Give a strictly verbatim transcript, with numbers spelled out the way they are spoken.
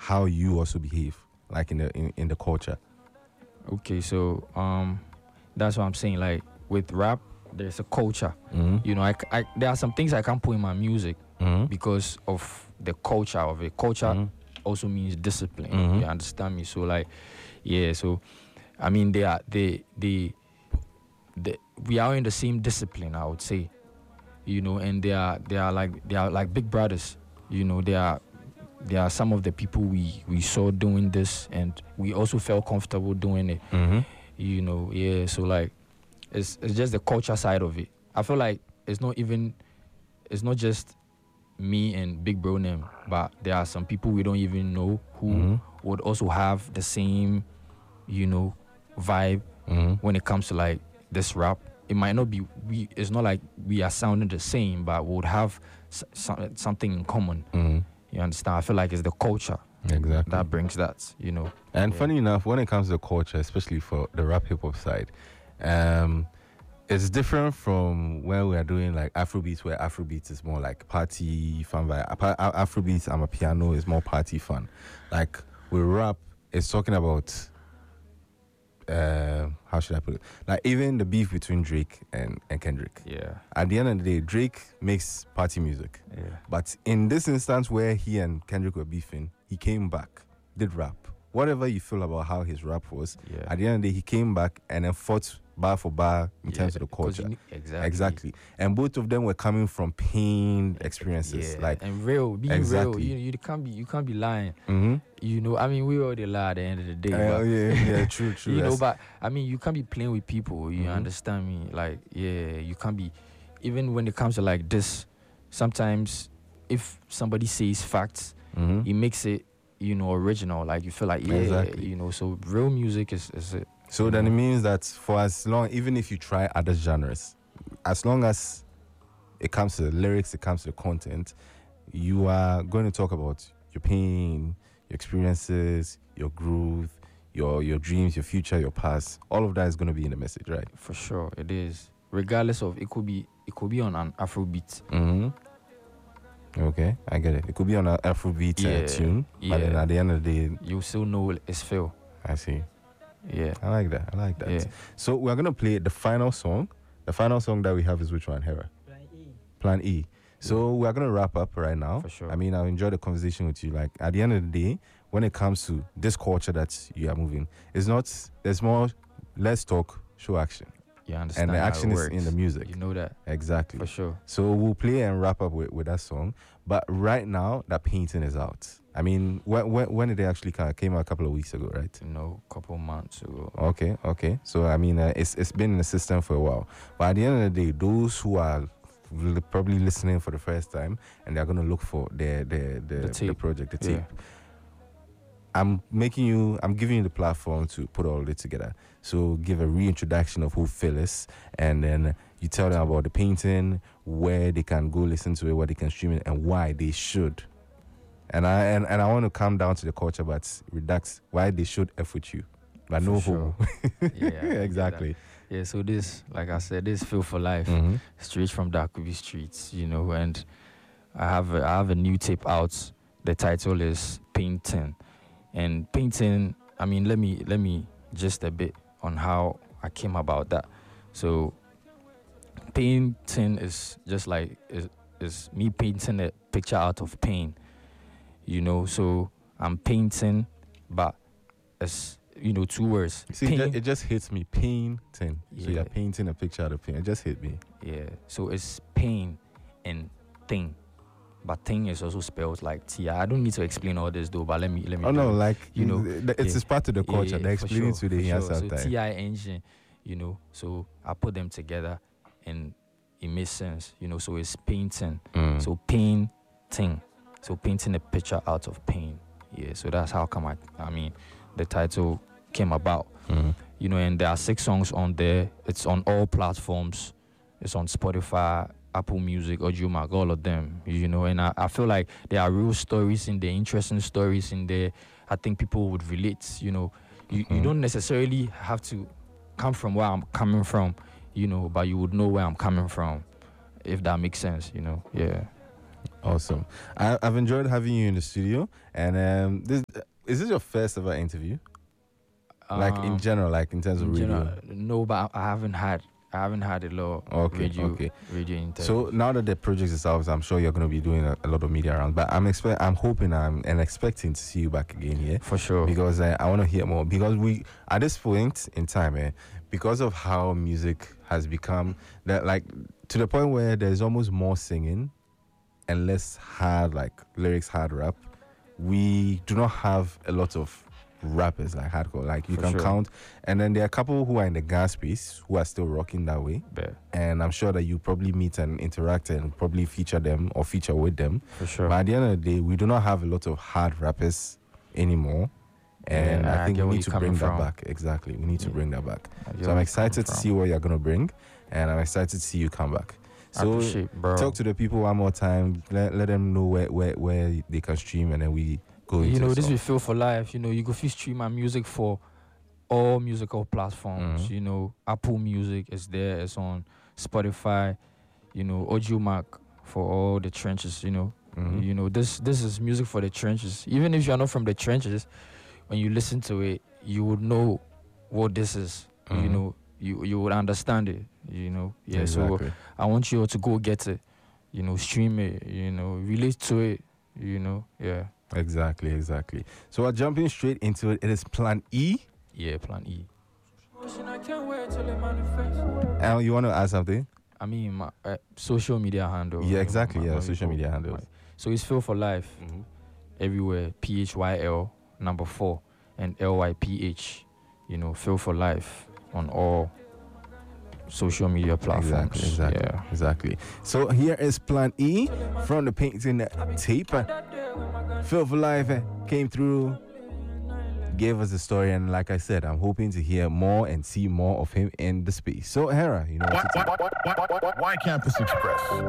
how you also behave, like in the in, in the culture. Okay, so um, that's what I'm saying. Like with rap, there's a culture. Mm-hmm. You know, I, I there are some things I can't put in my music Mm-hmm. because of the culture of it. Culture Mhm. also means discipline. Mhm. You understand me? So like, yeah. So, I mean, they are they they, they we are in the same discipline. I would say, you know, and they are they are like they are like big brothers. You know, they are they are some of the people we we saw doing this, and we also felt comfortable doing it. Mm-hmm. You know, yeah. So like, it's it's just the culture side of it. I feel like it's not even it's not just me and Big Bro name, but there are some people we don't even know who Mhm. would also have the same, you know, vibe Mm-hmm. when it comes to like this rap. It might not be we. It's not like we are sounding the same, but we would have s- some, something in common. Mm-hmm. You understand? I feel like it's the culture Exactly. that brings that. You know. And Yeah. funny enough, when it comes to culture, especially for the rap hip hop side, um, it's different from when we are doing like Afrobeats, where Afrobeats is more like party fun. Vibe. Apa- A- Afrobeats, I'm a piano, is more party fun. Like with rap, it's talking about uh, how should I put it? Like even the beef between Drake and, and Kendrick. Yeah. At the end of the day, Drake makes party music. Yeah. But in this instance where he and Kendrick were beefing, he came back, did rap. Whatever you feel about how his rap was, Yeah. at the end of the day, he came back and then fought bar for bar in Yeah, terms of the 'cause culture. you need- exactly. Exactly. And both of them were coming from pain experiences. Yeah. Like, and real, being Exactly. real. You you can't be you can't be lying. mm-hmm. You know, I mean, we all they lie at the end of the day. Oh, but, yeah, yeah, true, true. you know, That's- but I mean, you can't be playing with people. You Mhm. understand me? Like, yeah, you can't be. Even when it comes to like this, sometimes if somebody says facts, Mhm. it makes it, you know, original. Like you feel like, yeah, Exactly. you know. So real music is is it. So you then know? it means that for as long, even if you try other genres, as long as it comes to the lyrics, it comes to the content, you are going to talk about your pain, your experiences, your growth, your your dreams, your future, your past. All of that is going to be in the message, right? For sure, it is. Regardless of it could be it could be on an Afrobeat. Mm-hmm. Okay, I get it. It could be on an Afrobeat Yeah, uh, tune, but then yeah. at the end of the day, You still know it's Phil. I see. Yeah. I like that. I like that. Yeah. So we're gonna play the final song. The final song that we have is which one, Hera? Plan E. So we're gonna wrap up right now. For sure. I mean, I've enjoyed the conversation with you. Like at the end of the day, when it comes to this culture that you are moving, it's not. There's more. Let's talk, show action, You understand? and the how it action is works. in the music. You know that Exactly. for sure. So we'll play and wrap up with, with that song. But right now, that painting is out. I mean, when when, when did it actually come? It came out a couple of weeks ago, right? You know, couple months ago. Okay, okay. So I mean, uh, it's it's been in the system for a while. But at the end of the day, those who are li- probably listening for the first time and they're gonna look for the the the, The the, tape. project, the Yeah. tape. I'm making you, I'm giving you the platform to put all of it together. So give a reintroduction of who Phil is, and then you tell them about the painting, where they can go listen to it, where they can stream it, and why they should. And I and, and I want to come down to the culture, but redux why they should F with you, but For no sure. homo. Yeah, I get that. Exactly. Yeah, so this, like I said, this Feel for Life, Mhm. straight from Dakubi streets, you know, and I have a, I have a new tape out. The title is Painting, and painting. I mean, let me let me just a bit on how I came about that. So, painting is just like is is me painting a picture out of pain, you know. So I'm painting, but it's you know two words. See, it Pain- just, it just hits me. Painting. So Yeah. you're painting a picture out of paint. It just hit me. Yeah, so it's pain and thing, but thing is also spelled like T. I don't need to explain all this though, but let me let me. Oh do no, it. like you know, th- it's, yeah. it's part of the Yeah, culture. yeah, They're for explaining sure, to the for here sure. So sometimes. T I engine, you know, so I put them together and it makes sense, you know. So it's painting, Mm. so painting, so painting a picture out of pain. Yeah, so that's how come I, I mean, the title came about. Mm. You know, and there are six songs on there. It's on all platforms. It's on Spotify, Apple Music, Audiomack, all of them. You know, and I, I feel like there are real stories in there, interesting stories in there. I think people would relate. You know, you, you Mhm. don't necessarily have to come from where I'm coming from, you know, but you would know where I'm coming from, if that makes sense. You know, yeah. Awesome. I, I've enjoyed having you in the studio. And um, this is this your first ever interview? Like in Um, general, like in terms of in radio. general, no, but I I haven't had I haven't had a lot of Okay, radio okay. radio interviews. So now that the project is out, I'm sure you're going to be doing a, a lot of media around. But I'm expect, I'm hoping, I'm and expecting to see you back again here for sure. because uh, I want to hear more. Because we at this point in time, eh, because of how music has become, that like to the point where there's almost more singing and less hard like lyrics, hard rap. We do not have a lot of rappers like hardcore, like you For can sure. count, and then there are a couple who are in the gas space who are still rocking that way. Bet, And I'm sure that you probably meet and interact and probably feature them or feature with them. for sure. But at the end of the day, we do not have a lot of hard rappers anymore. And Yeah, I I think get we where need you're to coming bring that from. back. Exactly. We need to Yeah. bring that back. I get So where I'm you're excited coming to from. see what you're going to bring. And I'm excited to see you come back. I So appreciate, bro. talk to the people one more time. Let, let them know where, where, where they can stream, and then we go into You know, the this song. will feel for life. You know, you go fit stream my music for all musical platforms. Mhm. You know, Apple Music is there. It's on Spotify. You know, Audio Mac for all the trenches. You know, Mhm. you know this this is music for the trenches. Even if you're not from the trenches, when you listen to it, you would know what this is. You Mhm. know, you you would understand it. You know, yeah. Exactly. So I want you all to go get it. You know, stream it. You know, relate to it. You know, yeah. Exactly, exactly. So we're jumping straight into it. It is Plan E. Yeah, Plan E. Al, you want to add something? I mean, my uh, social media handle. Yeah, you know, exactly. my- Yeah, my social people, media handles. my- So it's Phil for Life everywhere. P H Y L number four and L Y P H. You know, Phil for Life on all social media platforms. Exactly, exactly, Yeah. exactly. So here is Plan E from the Painting tape. Phil for Life eh, came through, gave us the story, and like I said, I'm hoping to hear more and see more of him in the space. So Hera, you know what to do. Why Campus Express?